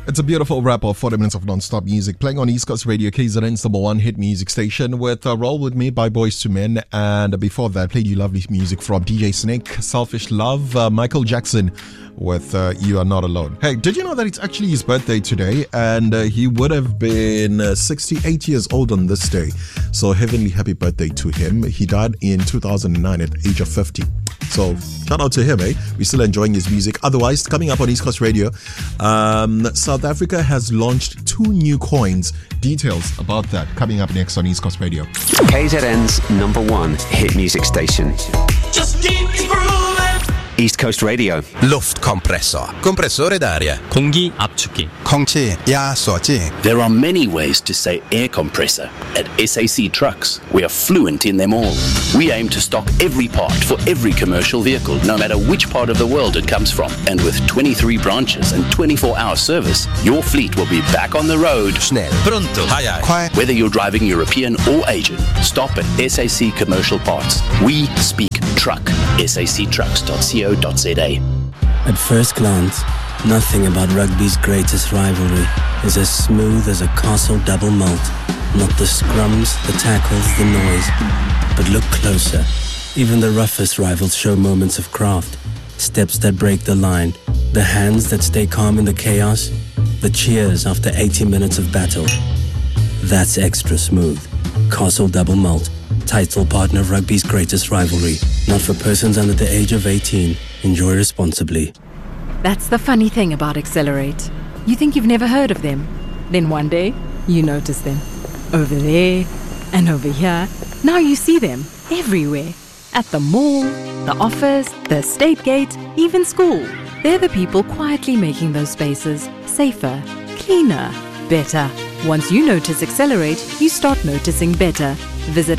It's a beautiful wrap of 40 minutes of non-stop music playing on East Coast Radio, KZN's number one hit music station with Roll With Me by Boyz II Men. And before that, played you lovely music from DJ Snake, Selfish Love, Michael Jackson with You Are Not Alone. Hey, did you know that it's actually his birthday today? And he would have been 68 years old on this day. So heavenly happy birthday to him. He died in 2009 at the age of 50. So shout out to him, eh? We're still enjoying his music. Otherwise, coming up on East Coast Radio, South Africa has launched 2 new coins. Details about that coming up next on East Coast Radio. KZN's number one hit music station. Just keep grooving. East Coast Radio. Luftkompressor. Kompressore d'aria. 공기 압축기. 空气压缩机. There are many ways to say air compressor. At SAC Trucks, we are fluent in them all. We aim to stock every part for every commercial vehicle, no matter which part of the world it comes from. And with 23 branches and 24-hour service, your fleet will be back on the road. Schnell. Pronto.快. Whether you're driving European or Asian, stop at SAC Commercial Parts. We speak truck. sactrucks.co.za. At first glance, nothing about rugby's greatest rivalry is as smooth as a Castle double malt. Not the scrums, the tackles, the noise. But look closer. Even the roughest rivals show moments of craft. Steps that break the line. The hands that stay calm in the chaos. The cheers after 80 minutes of battle. That's extra smooth. Castle double malt. Title partner of rugby's greatest rivalry. Not for persons under the age of 18. Enjoy responsibly. That's the funny thing about Accelerate. You think you've never heard of them. Then one day, you notice them. Over there and over here. Now you see them everywhere. At the mall, the office, the state gate, even school. They're the people quietly making those spaces safer, cleaner, better. Once you notice Accelerate, you start noticing better. Visit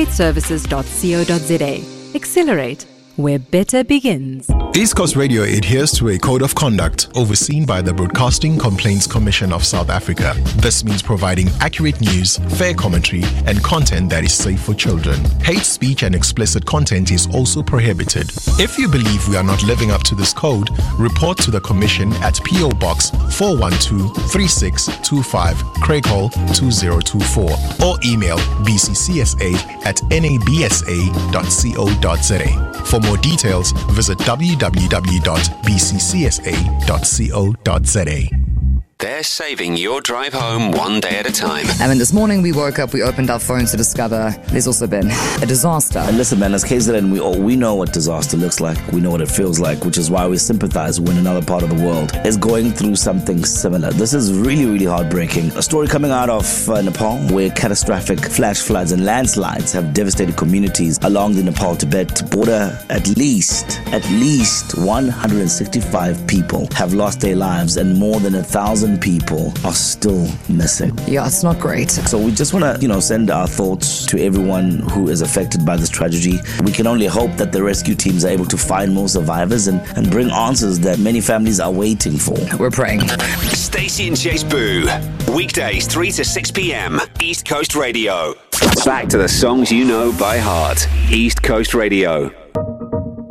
accelerateservices.co.za. Accelerate, where better begins. East Coast Radio adheres to a code of conduct overseen by the Broadcasting Complaints Commission of South Africa. This means providing accurate news, fair commentary, and content that is safe for children. Hate speech and explicit content is also prohibited. If you believe we are not living up to this code, report to the Commission at PO Box 412-3625, Craighall 2024, or email bccsa@nabsa.co.za. For more details, visit www.bccsa.co.za. They're saving your drive home one day at a time. And then this morning we woke up, we opened our phones to discover there's also been a disaster. And listen, man, as KZN, we know what disaster looks like. We know what it feels like, which is why we sympathize when another part of the world is going through something similar. This is really, really heartbreaking. A story coming out of Nepal, where catastrophic flash floods and landslides have devastated communities along the Nepal-Tibet border. At least 165 people have lost their lives, and more than 1,000 people are still missing. Yeah, it's not great. So we just want to, send our thoughts to everyone who is affected by this tragedy. We can only hope that the rescue teams are able to find more survivors and bring answers that many families are waiting for. We're praying. Stacey and Chase Boo. Weekdays 3 to 6 p.m. East Coast Radio. Back to the songs you know by heart. East Coast Radio.